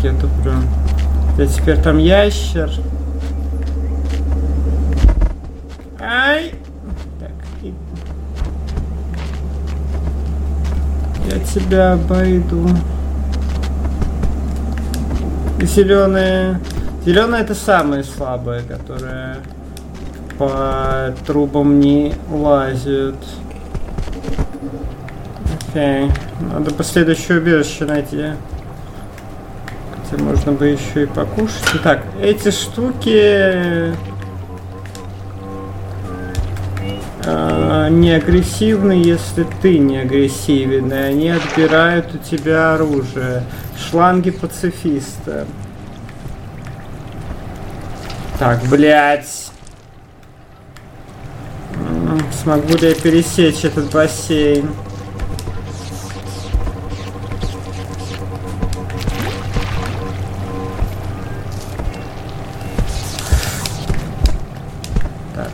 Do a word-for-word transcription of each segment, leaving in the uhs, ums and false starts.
я туплю. Да теперь там ящер. Ай! Так, и... Я тебя обойду. Зеленые. Зеленые это самые слабые, которые по трубам не лазят. Окей. Надо последующее убежище найти. Хотя можно бы еще и покушать. Итак, эти штуки э, не агрессивны, если ты не агрессивен. И они отбирают у тебя оружие. Шланги пацифиста. Так, блядь. Смогу ли я пересечь этот бассейн? Так.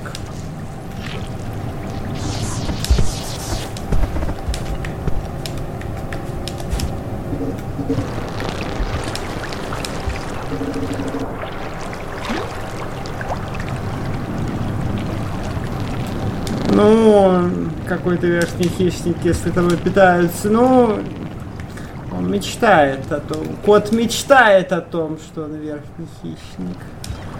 Ну, какой-то верхний хищник, если тобой питаются, ну, он мечтает о том, кот мечтает о том, что он верхний хищник.